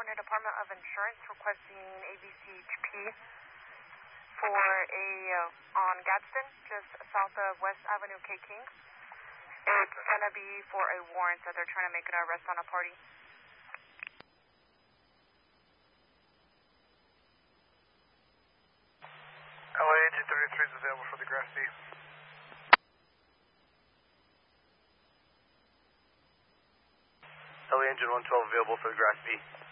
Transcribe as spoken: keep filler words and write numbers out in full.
California Department of Insurance requesting A B C H P for a, uh, on Gadsden, just south of West Avenue, K King. It's going to be for a warrant that they're trying to make an arrest on a party. L A Engine thirty-three is available for the Grass B. L A Engine one twelve available for the Grass B.